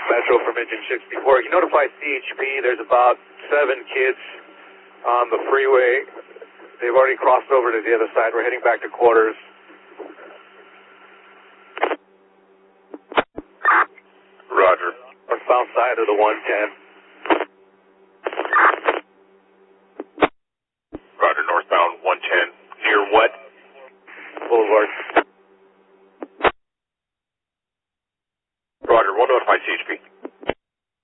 Metro from Engine 64. You notify CHP there's about 7 kids on the freeway. They've already crossed over to the other side. We're heading back to quarters. Roger. Or south side of the 110.